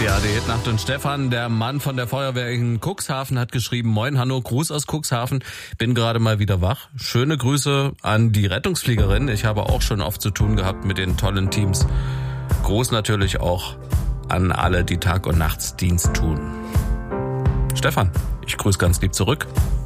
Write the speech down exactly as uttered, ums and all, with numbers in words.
Die A D Nacht und Stefan, der Mann von der Feuerwehr in Cuxhaven, hat geschrieben: Moin, Hanno, Gruß aus Cuxhaven. Bin gerade mal wieder wach. Schöne Grüße an die Rettungsfliegerin. Ich habe auch schon oft zu tun gehabt mit den tollen Teams. Gruß natürlich auch an alle, die Tag- und Nachtsdienst tun. Stefan, ich grüße ganz lieb zurück.